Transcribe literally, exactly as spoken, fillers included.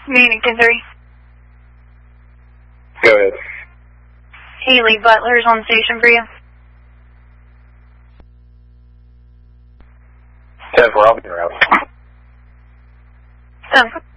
Mannequin three. Go ahead. Haley Butler's on station for you. ten for I'll be around. ten.